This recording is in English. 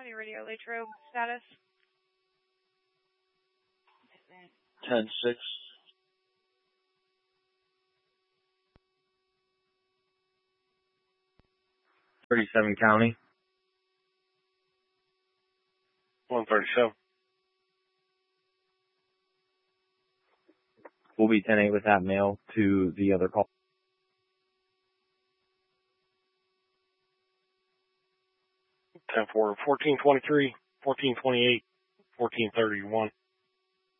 County Radio Latrobe status. 10-6. 37 County. 137. We'll be 10-8 with that mail to the other call. 10-4, 1423, 1428, 1431.